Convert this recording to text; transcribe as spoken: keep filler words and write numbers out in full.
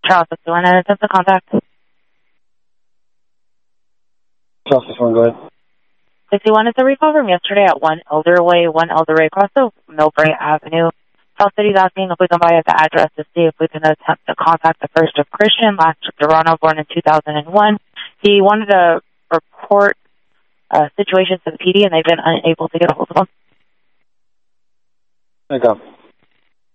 Charles sixty-one, and attempt to contact. Charles sixty-one, go ahead. sixty-one is a recall from yesterday at one Elder Way, one Elder Way, across the Millbrae Avenue. South City's asking if we can buy at the address to see if we can attempt to contact the First of Christian, last Toronto, born in two thousand one. He wanted to report uh, situations to the P D, and they've been unable to get a hold of him. There you go.